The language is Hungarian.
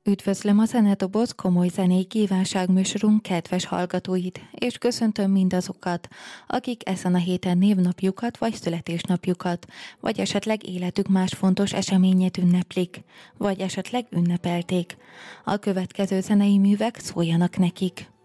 Üdvözlöm a Zenedoboz komoly zenei kívánságműsorunk kedves hallgatóit, és köszöntöm mindazokat, akik ezen a héten névnapjukat vagy születésnapjukat, vagy esetleg életük más fontos eseményét ünneplik, vagy esetleg ünnepelték. A következő zenei művek szóljanak nekik.